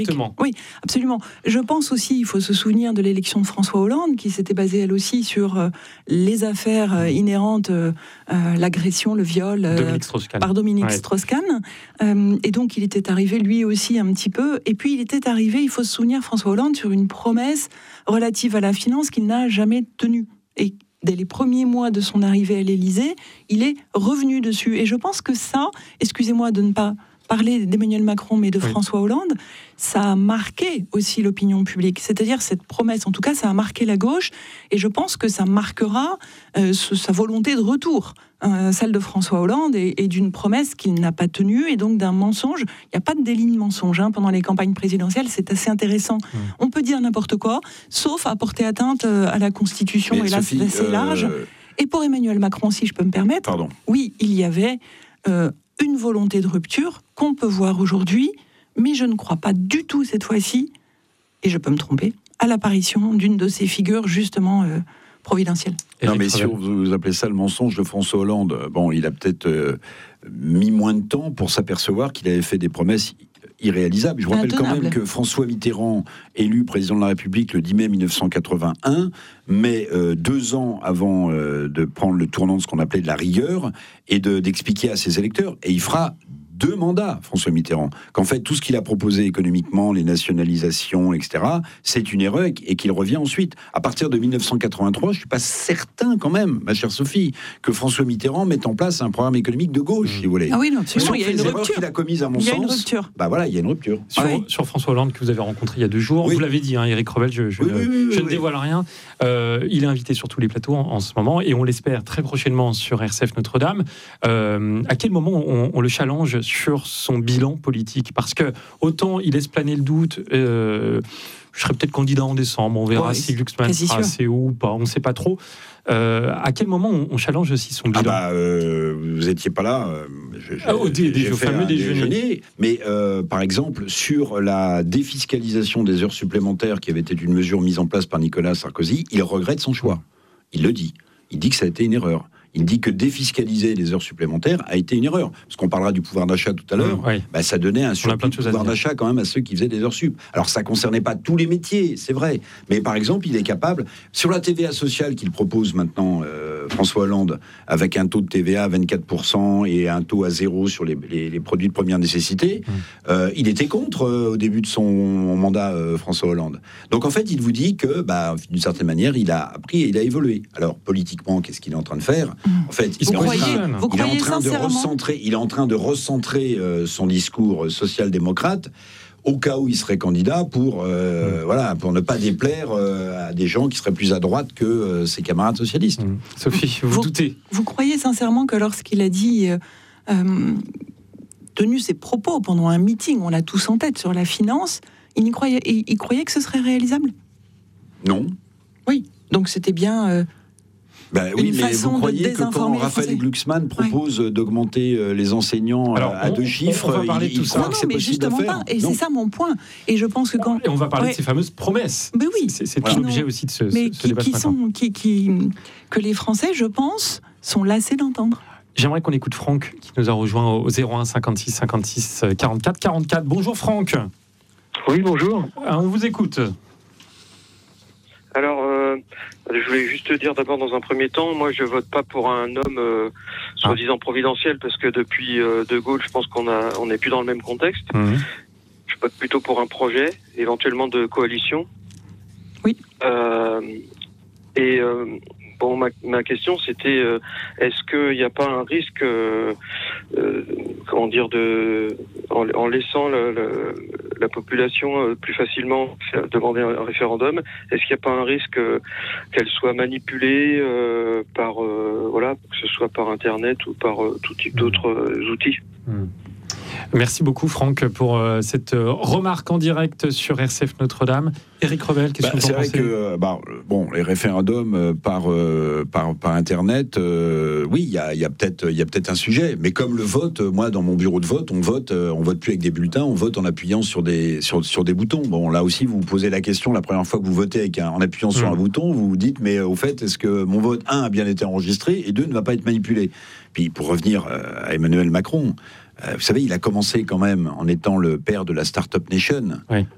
Exactement. Oui, absolument. Je pense aussi, il faut se souvenir de l'élection de François Hollande, qui s'était basée elle aussi sur les affaires inhérentes à l'agression, le viol par Dominique Strauss-Kahn. Et donc il était arrivé lui aussi un petit peu. Et puis il était arrivé, il faut se souvenir, François Hollande, sur une promesse relative à la finance qu'il n'a jamais tenue. Et dès les premiers mois de son arrivée à l'Élysée, il est revenu dessus. Et je pense que ça, excusez-moi de ne pas parler d'Emmanuel Macron, mais de François Hollande, ça a marqué aussi l'opinion publique. C'est-à-dire cette promesse, en tout cas, ça a marqué la gauche, et je pense que ça marquera sa volonté de retour, celle de François Hollande, et d'une promesse qu'il n'a pas tenue, et donc d'un mensonge. Il n'y a pas de délit de mensonge pendant les campagnes présidentielles, c'est assez intéressant. On peut dire n'importe quoi, sauf à porter atteinte à la Constitution, mais et là, c'est assez large. Et pour Emmanuel Macron, si je peux me permettre, oui, il y avait une volonté de rupture qu'on peut voir aujourd'hui, mais je ne crois pas du tout cette fois-ci, et je peux me tromper, à l'apparition d'une de ces figures justement providentielles. Non, mais si vous appelez ça le mensonge de François Hollande, bon, il a peut-être mis moins de temps pour s'apercevoir qu'il avait fait des promesses irréalisables. Je vous rappelle quand même que François Mitterrand, élu président de la République le 10 mai 1981, mais 2 ans avant de prendre le tournant de ce qu'on appelait de la rigueur et d'expliquer à ses électeurs, et il fera 2 mandats, François Mitterrand, qu'en fait tout ce qu'il a proposé économiquement, les nationalisations, etc., c'est une erreur et qu'il revient ensuite. À partir de 1983, je ne suis pas certain quand même, ma chère Sophie, que François Mitterrand mette en place un programme économique de gauche, si vous voulez. Ah oui, non, absolument, il y a une rupture qu'il a commise, à mon sens. Il y a une rupture. Bah voilà, il y a une rupture. Sur François Hollande, que vous avez rencontré il y a 2 jours, vous l'avez dit, Éric Revel, je ne dévoile rien. Il est invité sur tous les plateaux en ce moment, et on l'espère très prochainement sur RCF Notre-Dame. À quel moment on le challenge sur son bilan politique, parce que autant il laisse planer le doute, je serai peut-être candidat en décembre, on verra si Glucksmann sera assez haut ou pas, on ne sait pas trop. À quel moment on challenge aussi son bilan? Vous n'étiez pas là. Au fameux déjeuner. Mais par exemple, sur la défiscalisation des heures supplémentaires, qui avait été une mesure mise en place par Nicolas Sarkozy, il regrette son choix. Il le dit. Il dit que ça a été une erreur. Il dit que défiscaliser les heures supplémentaires a été une erreur. Parce qu'on parlera du pouvoir d'achat tout à l'heure. Ça donnait un surplus de pouvoir d'achat quand même à ceux qui faisaient des heures sup. Alors ça ne concernait pas tous les métiers, c'est vrai. Mais par exemple, il est capable, sur la TVA sociale qu'il propose maintenant, François Hollande, avec un taux de TVA à 24% et un taux à 0 sur les produits de première nécessité, il était contre au début de son mandat, François Hollande. Donc en fait, il vous dit que, d'une certaine manière, il a appris et il a évolué. Alors politiquement, qu'est-ce qu'il est en train de faire ? En fait, il est en train de recentrer son discours social-démocrate au cas où il serait candidat pour ne pas déplaire à des gens qui seraient plus à droite que ses camarades socialistes. Sophie, vous doutez? Vous croyez sincèrement que lorsqu'il a dit tenu ses propos pendant un meeting, on l'a tous en tête, sur la finance, il croyait que ce serait réalisable? Non. Oui, donc c'était bien... oui, mais vous croyez que quand Raphaël Glucksmann propose d'augmenter les enseignants à 2 chiffres, on va parler de tout ça. Que c'est possible de faire. Et c'est ça mon point. Et je pense que et on va parler de ces fameuses promesses. Mais oui, c'est l'objet aussi de ce débat. Que les Français, je pense, sont lassés d'entendre. J'aimerais qu'on écoute Franck, qui nous a rejoint au 01 56 56 44 44. Bonjour Franck. Oui, bonjour. On vous écoute. Alors, je voulais juste dire d'abord, dans un premier temps, moi je vote pas pour un homme soi-disant providentiel, parce que depuis De Gaulle, je pense qu'on n'est plus dans le même contexte. Je vote plutôt pour un projet, éventuellement de coalition. Oui. Ma question, c'était est-ce qu'il n'y a pas un risque, en laissant la population plus facilement demander un référendum, est-ce qu'il n'y a pas un risque qu'elle soit manipulée que ce soit par Internet ou par tout type d'autres outils? Merci beaucoup Franck pour cette remarque en direct sur RCF Notre-Dame. Éric Revel, qu'est-ce que vous en pensez? C'est vrai que les référendums par Internet, oui, il y a peut-être un sujet. Mais comme le vote, moi dans mon bureau de vote, on vote plus avec des bulletins, on vote en appuyant sur des boutons. Bon, là aussi vous vous posez la question la première fois que vous votez en appuyant sur un bouton, vous vous dites mais au fait est-ce que mon vote 1 a bien été enregistré et 2 ne va pas être manipulé? Puis pour revenir à Emmanuel Macron. Vous savez, il a commencé quand même en étant le père de la Startup Nation.